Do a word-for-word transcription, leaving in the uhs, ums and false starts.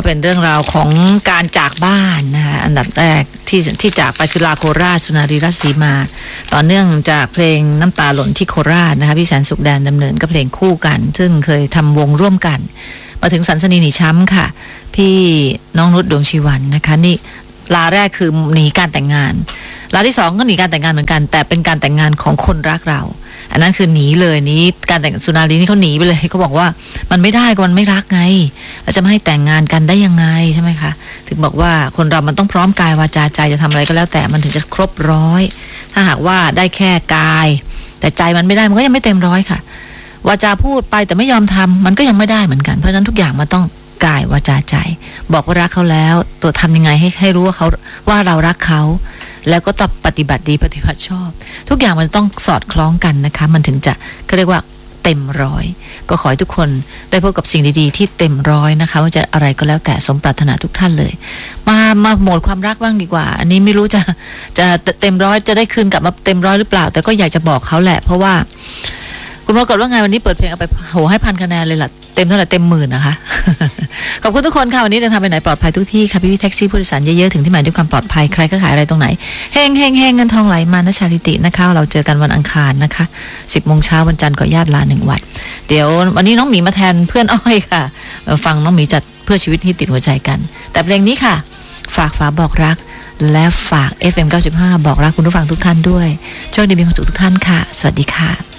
เป็นเรื่องราวของการจากบ้านนะคะอันดับแรกที่ที่จากไปคือลาโคราชสุนารีราชสีมาต่อเนื่องจากเพลงน้ำตาหล่นที่โคราชนะคะพี่แสนสุขแดนดำเนินก็เพลงคู่กันซึ่งเคยทำวงร่วมกันมาถึงสันสนีหนีช้ำค่ะพี่น้องนุชดวงชีวันนะคะนี่ลาแรกคือหนีการแต่งงานลาที่สองก็หนีการแต่งงานเหมือนกันแต่เป็นการแต่งงานของคนรักเราอันนั้นคือหนีเลยนี้การแต่งสุนารีนี่เขาหนีไปเลยเขาบอกว่ามันไม่ได้ก็มันไม่รักไงแล้วจะไม่ให้แต่งงานกันได้ยังไงใช่ไหมคะถึงบอกว่าคนเรามันต้องพร้อมกายวาจาใจจะทำอะไรก็แล้วแต่มันถึงจะครบร้อยถ้าหากว่าได้แค่กายแต่ใจมันไม่ได้มันก็ยังไม่เต็มร้อยค่ะวาจาพูดไปแต่ไม่ยอมทำมันก็ยังไม่ได้เหมือนกันเพราะฉะนั้นทุกอย่างมันต้องกายวาจาใจบอกว่ารักเขาแล้วตัวทำยังไงให้ให้รู้ว่าเขาว่าเรารักเขาแล้วก็ต้องปฏิบัติดีปฏิบัติชอบทุกอย่างมันต้องสอดคล้องกันนะคะมันถึงจะเขาเรียกว่าเต็มร้อยก็ขอให้ทุกคนได้พบกับสิ่งดีๆที่เต็มร้อยนะคะว่าจะอะไรก็แล้วแต่สมปรารถนาทุกท่านเลยมามาโหมดความรักบ้างดีกว่าอันนี้ไม่รู้จะจะเต็มร้อยจะได้คืนกลับมาเต็มร้อยหรือเปล่าแต่ก็อยากจะบอกเขาแหละเพราะว่าคุณปรากฏว่าไงวันนี้เปิดเพลงเอาไปโหให้พันคะแนนเลยล่ะเต็มเท่าไหร่เต็มหมื่นนะคะ ขอบคุณทุกคนค่ะวันนี้เดินทางไปไหนปลอดภัยทุกที่ค่ะพี่พี่แท็กซี่ผู้โดยสารเยอะๆถึงที่หมายด้วยความปลอดภัยใครก็ขายอะไรตรงไหนเฮงเฮงเฮงเงินทองไหลมานะชาลิตินะคะเราเจอกันวันอังคารนะคะสิบโมงเช้าวันจันทร์ก็ญาติลาหนึ่งวันเดี๋ยววันนี้น้องหมีมาแทนเพื่อนอ้อยค่ะฟังน้องหมีจัดเพื่อชีวิตที่ติดหัวใจกันแต่เพลงนี้ค่ะฝากฝาบอกรักและฝาก เอฟ เอ็ม เก้าสิบห้าบอกรักคุณผู้ฟังทุกท่านด้วยโชคดีมีความสุขทุกท่านค่ะสวัสดีค่ะ